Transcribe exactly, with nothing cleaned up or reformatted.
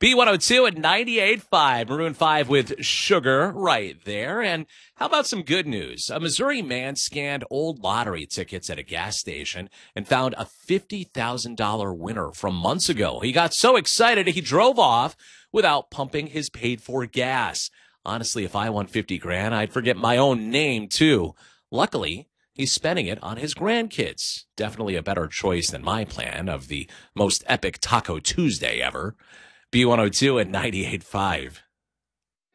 B one oh two at ninety-eight point five. Maroon five with Sugar right there. And how about some good news? A Missouri man scanned old lottery tickets at a gas station and found a fifty thousand dollars winner from months ago. He got so excited he drove off without pumping his paid-for gas. Honestly, if I won fifty grand, I'd forget my own name, too. Luckily, he's spending it on his grandkids. Definitely a better choice than my plan of the most epic Taco Tuesday ever. B one oh two at ninety-eight point five.